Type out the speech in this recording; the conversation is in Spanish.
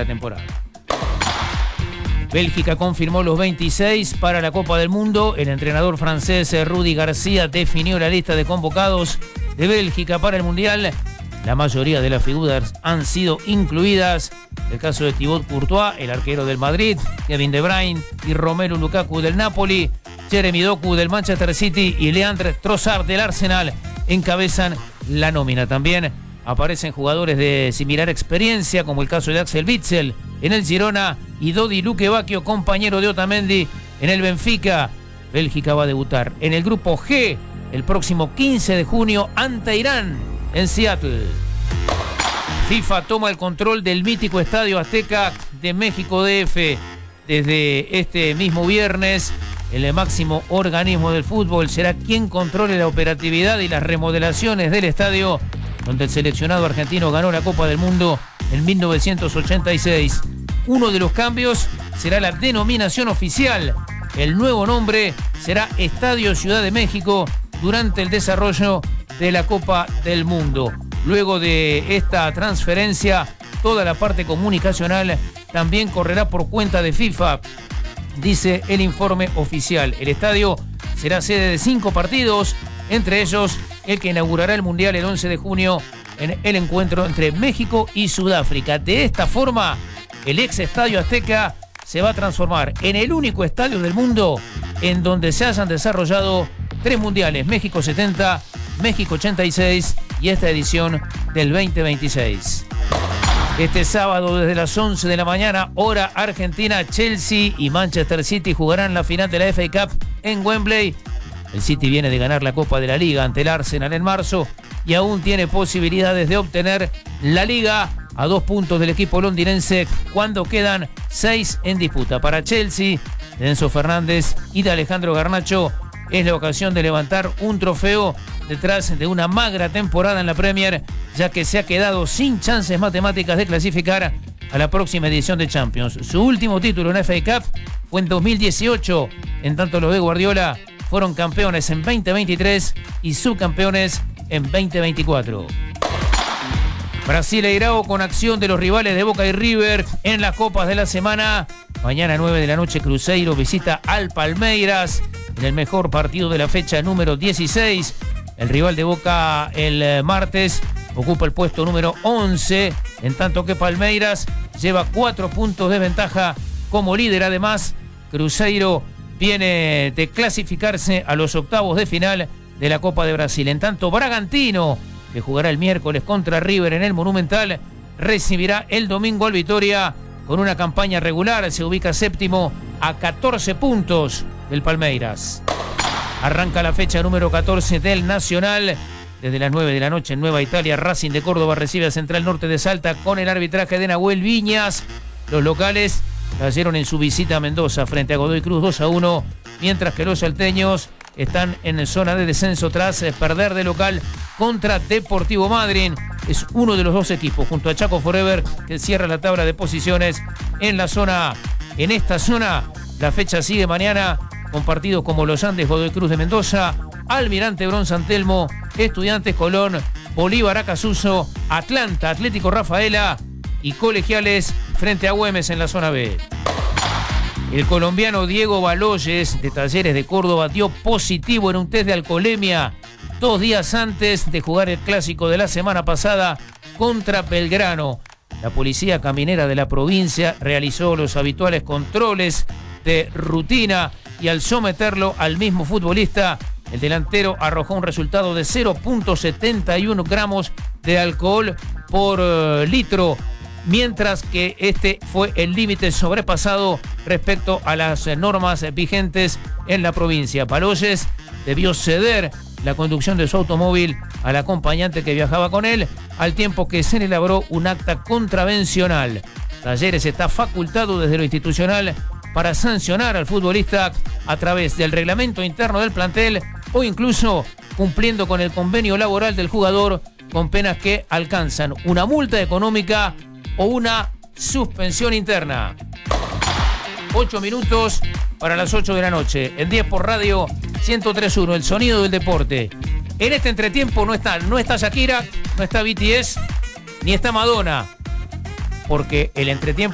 la temporada. Bélgica confirmó los 26 para la Copa del Mundo. El entrenador francés Rudy García definió la lista de convocados de Bélgica para el Mundial. La mayoría de las figuras han sido incluidas. El caso de Thibaut Courtois, el arquero del Madrid, Kevin De Bruyne y Romelu Lukaku del Napoli, Jeremy Doku del Manchester City y Leandre Trossard del Arsenal encabezan la nómina. También aparecen jugadores de similar experiencia, como el caso de Axel Witsel en el Girona y Dodi Lukebakio, compañero de Otamendi en el Benfica. Bélgica va a debutar en el grupo G el próximo 15 de junio ante Irán en Seattle. FIFA toma el control del mítico Estadio Azteca de México DF. Desde este mismo viernes, el máximo organismo del fútbol será quien controle la operatividad y las remodelaciones del estadio, donde el seleccionado argentino ganó la Copa del Mundo en 1986. Uno de los cambios será la denominación oficial. El nuevo nombre será Estadio Ciudad de México durante el desarrollo de la Copa del Mundo. Luego de esta transferencia, toda la parte comunicacional también correrá por cuenta de FIFA, dice el informe oficial. El estadio será sede de 5 partidos, entre ellos el que inaugurará el Mundial el 11 de junio en el encuentro entre México y Sudáfrica. De esta forma, el ex Estadio Azteca se va a transformar en el único estadio del mundo en donde se hayan desarrollado 3 mundiales: México 70, México 86 y esta edición del 2026. Este sábado desde las 11 de la mañana, hora argentina, Chelsea y Manchester City jugarán la final de la FA Cup en Wembley. El City viene de ganar la Copa de la Liga ante el Arsenal en marzo y aún tiene posibilidades de obtener la Liga a 2 puntos del equipo londinense cuando quedan 6 en disputa. Para Chelsea, de Enzo Fernández y de Alejandro Garnacho, es la ocasión de levantar un trofeo detrás de una magra temporada en la Premier, ya que se ha quedado sin chances matemáticas de clasificar a la próxima edición de Champions. Su último título en FA Cup fue en 2018, en tanto los de Guardiola fueron campeones en 2023 y subcampeones en 2024. Brasileirao con acción de los rivales de Boca y River en las copas de la semana. Mañana 9 de la noche Cruzeiro visita al Palmeiras en el mejor partido de la fecha número 16. El rival de Boca el martes ocupa el puesto número 11, en tanto que Palmeiras lleva 4 puntos de ventaja como líder. Además, Cruzeiro viene de clasificarse a los octavos de final de la Copa de Brasil. En tanto, Bragantino, que jugará el miércoles contra River en el Monumental, recibirá el domingo al Vitória con una campaña regular. Se ubica séptimo a 14 puntos del Palmeiras. Arranca la fecha número 14 del Nacional. Desde las 9 de la noche en Nueva Italia, Racing de Córdoba recibe a Central Norte de Salta con el arbitraje de Nahuel Viñas. Los locales cayeron en su visita a Mendoza frente a Godoy Cruz 2-1, mientras que los salteños están en zona de descenso tras perder de local contra Deportivo Madryn. Es uno de los 2 equipos, junto a Chaco Forever, que cierra la tabla de posiciones en la zona A. En esta zona, la fecha sigue mañana con partidos como Los Andes, Godoy Cruz de Mendoza, Almirante Brown San Telmo, Estudiantes Colón, Bolívar Acasuso, Atlanta, Atlético Rafaela y Colegiales frente a Güemes en la zona B. El colombiano Diego Baloyes, de Talleres de Córdoba, dio positivo en un test de alcoholemia 2 días antes de jugar el clásico de la semana pasada contra Belgrano. La policía caminera de la provincia realizó los habituales controles de rutina y al someterlo al mismo futbolista, el delantero arrojó un resultado de 0.71 gramos de alcohol por litro, mientras que este fue el límite sobrepasado respecto a las normas vigentes en la provincia. Baloyes debió ceder la conducción de su automóvil al acompañante que viajaba con él, al tiempo que se le elaboró un acta contravencional. Talleres está facultado desde lo institucional para sancionar al futbolista a través del reglamento interno del plantel o incluso cumpliendo con el convenio laboral del jugador, con penas que alcanzan una multa económica o una suspensión interna. 8 minutos para las 8 de la noche. En 10 por radio 103.1, el sonido del deporte. En este entretiempo no está Shakira, no está BTS, ni está Madonna, porque el entretiempo